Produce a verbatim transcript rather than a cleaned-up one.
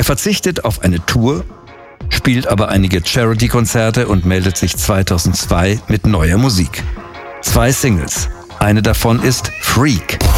verzichtet auf eine Tour, spielt aber einige Charity-Konzerte und meldet sich zweitausendzwei mit neuer Musik. Zwei Singles. Eine davon ist Freak.